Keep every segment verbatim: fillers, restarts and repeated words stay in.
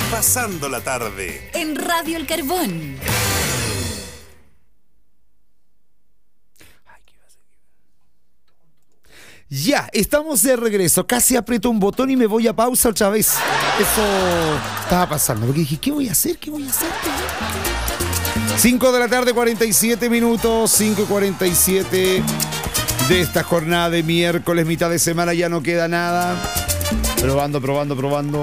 Pasando la tarde en Radio El Carbón. Ya, estamos de regreso. Casi aprieto un botón y me voy a pausa otra vez. Eso estaba pasando. Porque dije, ¿qué voy a hacer? ¿Qué voy a hacer? cinco de la tarde, cuarenta y siete minutos. cinco y cuarenta y siete de esta jornada de miércoles, mitad de semana. Ya no queda nada. Probando, probando, probando.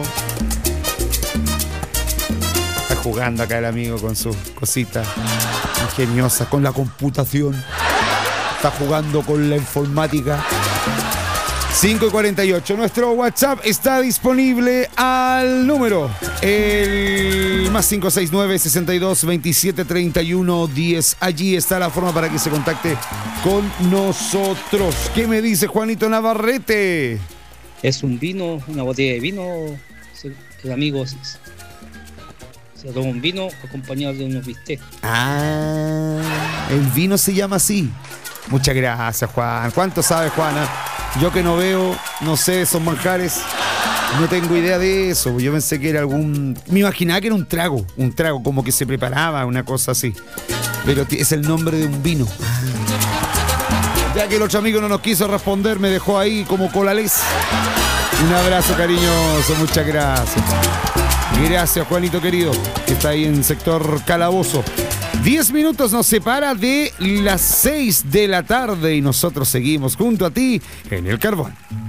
Está jugando acá el amigo con sus cositas ingeniosas, con la computación. Está jugando con la informática. cinco y cuarenta y ocho. Nuestro WhatsApp está disponible al número el más cinco seis nueve, sesenta y dos, veintisiete, treinta y uno, diez. Allí está la forma para que se contacte con nosotros. ¿Qué me dice Juanito Navarrete? Es un vino, una botella de vino. El amigo se, se toma un vino acompañado de unos bistecs. Ah, el vino se llama así. Muchas gracias, Juan. ¿Cuánto sabe, Juana? Yo que no veo, no sé, esos manjares, no tengo idea de eso. Yo pensé que era algún... Me imaginaba que era un trago, un trago, como que se preparaba, una cosa así. Pero es el nombre de un vino. Ya que el otro amigo no nos quiso responder, me dejó ahí como colales. Un abrazo cariñoso, muchas gracias. Gracias, Juanito querido, que está ahí en sector Calabozo. Diez minutos nos separa de las seis de la tarde y nosotros seguimos junto a ti en El Carbón.